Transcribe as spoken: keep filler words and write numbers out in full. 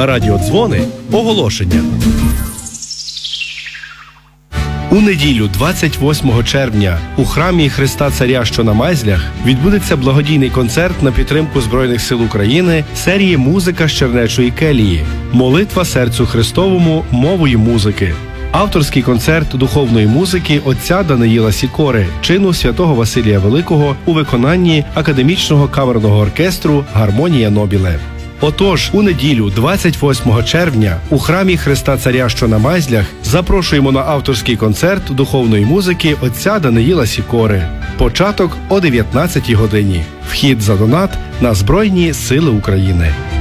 На радіо Дзвони оголошення. У неділю, двадцять восьмого червня, у храмі Христа Царя, що на Майзлях, відбудеться благодійний концерт на підтримку Збройних сил України серії «Музика з Чернечої келії. Молитва серцю Христовому мовою музики». Авторський концерт духовної музики отця Даниїла Сікори, чину святого Василія Великого у виконанні академічного камерного оркестру «Гармонія Нобіле». Отож, у неділю, двадцять восьмого червня, у храмі Христа Царя, що на Майзлях, запрошуємо на авторський концерт духовної музики отця Даниїла Сікори. Початок о дев'ятнадцятій годині. Вхід за донат на Збройні сили України.